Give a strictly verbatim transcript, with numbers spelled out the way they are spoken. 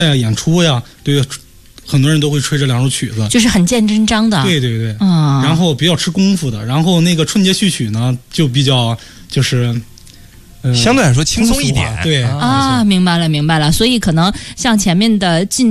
呀、演出呀，对，很多人都会吹这两首曲子， 就是很见真章的。 对对对， 嗯， 然后比较吃功夫的。然后那个春节序曲呢，就比较就是。呃、 相对来说轻松一点， 对啊，明白了明白了，所以可能像前面的进